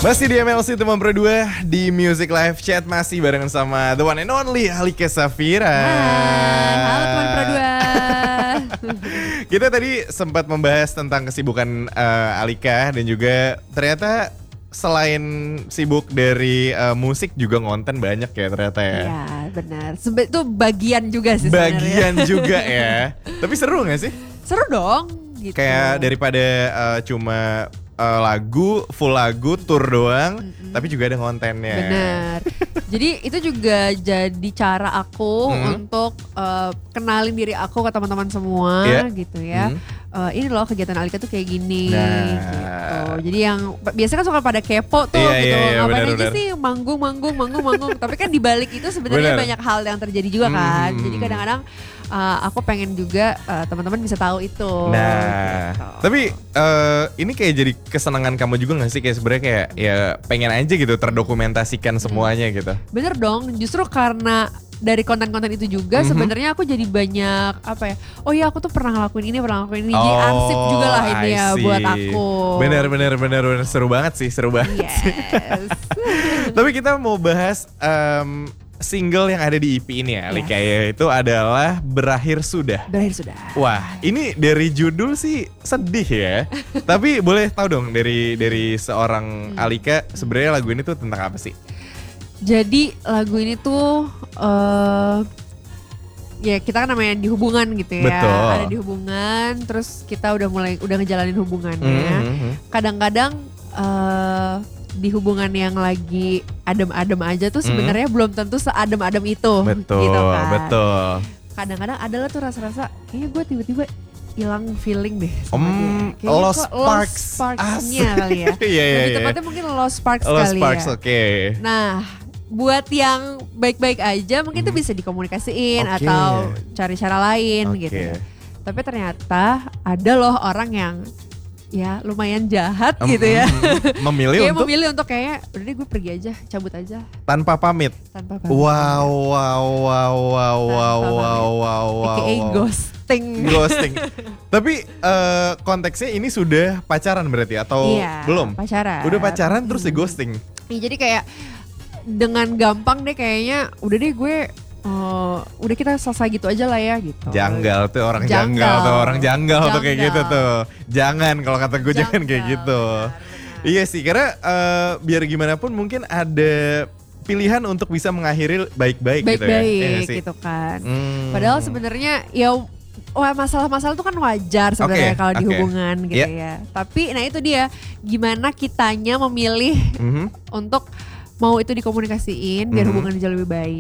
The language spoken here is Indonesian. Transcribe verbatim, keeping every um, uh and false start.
Masih di M L C Teman Pro dua di Music Live Chat, masih barengan sama the one and only Alika Safira. Hai, halo Teman Pro dua. Kita tadi sempat membahas tentang kesibukan uh, Alika, dan juga ternyata selain sibuk dari uh, musik juga ngonten banyak ya ternyata ya. Iya benar, Sebe- itu bagian juga sih sebenarnya. Bagian juga ya. Tapi seru gak sih? Seru dong gitu. Kayak daripada uh, cuma uh, lagu, full lagu, tour doang, mm-hmm. tapi juga ada kontennya. Benar. Jadi itu juga jadi cara aku mm-hmm. untuk uh, kenalin diri aku ke teman-teman semua, yeah. gitu ya. Mm-hmm. Uh, ini loh kegiatan Alika tuh kayak gini, nah. gitu. Jadi yang biasanya kan suka pada kepo tuh, yeah, gitu. Yeah, yeah, Ngapain bener, aja bener. sih manggung, manggung, manggung, manggung. Tapi kan di balik itu sebenarnya banyak hal yang terjadi juga kan. Hmm. Jadi kadang-kadang uh, aku pengen juga uh, teman-teman bisa tahu itu. Nah, gitu. Tapi uh, ini kayak jadi kesenangan kamu juga gak sih? Kayak sebenarnya kayak ya pengen aja gitu terdokumentasikan semuanya hmm. gitu. Bener dong, justru karena dari konten-konten itu juga mm-hmm. sebenarnya aku jadi banyak apa ya, oh iya aku tuh pernah ngelakuin ini, pernah ngelakuin ini, oh, jadi arsip juga lah ini ya buat aku. Bener bener bener bener seru banget sih, seru banget. Yes. Tapi kita mau bahas um, single yang ada di E P ini ya, Alika, yes. Itu adalah Berakhir Sudah. Berakhir Sudah. Wah, ini dari judul sih sedih ya. Tapi boleh tahu dong dari dari seorang Alika sebenarnya lagu ini tuh tentang apa sih? Jadi lagu ini tuh uh, ya kita kan namanya di hubungan gitu ya. Betul. Ada di hubungan, terus kita udah mulai udah ngejalanin hubungannya. Mm-hmm. Kadang-kadang uh, di hubungan yang lagi adem-adem aja tuh sebenarnya mm. belum tentu seadem-adem itu. Betul, gitu kan. betul. Kadang-kadang adalah tuh rasa-rasa kayaknya gue tiba-tiba hilang feeling deh sama um, dia. Lost Kayaknya sparks. Lost sparks-nya kali ya. Iya, iya, Lebih iya. tepatnya mungkin lost sparks Lost kali sparks, ya. oke. Okay. Nah, buat yang baik-baik aja mungkin itu hmm. bisa dikomunikasiin okay. atau cari cara lain okay. gitu ya. Tapi ternyata ada loh orang yang ya lumayan jahat um, gitu ya. Memilih kayak untuk memilih untuk kayak udah deh gue pergi aja, cabut aja. Tanpa pamit. Tanpa pamit. Wow, wow, wow, wow, wow, wow, wow, wow. A K A ghosting. Ghosting. Tapi uh, konteksnya ini sudah pacaran berarti atau iya, belum? Pacaran. Udah pacaran terus hmm. di ghosting. Iya, jadi kayak dengan gampang deh kayaknya udah deh gue uh, udah kita selesai gitu aja lah ya gitu. Janggal tuh orang janggal, janggal tuh orang janggal, janggal tuh kayak gitu tuh. Jangan, kalau kata gue jangan kayak gitu. Benar, benar. Iya sih, karena uh, biar gimana pun mungkin ada pilihan untuk bisa mengakhiri baik-baik, baik-baik gitu ya. Baik-baik gitu kan. Hmm. Padahal sebenarnya ya wah masalah-masalah itu kan wajar sebenarnya okay, kalau di okay. hubungan gitu yeah. ya. Tapi nah itu dia gimana kitanya memilih mm-hmm. untuk mau itu dikomunikasiin biar mm-hmm. hubungan jadi lebih baik.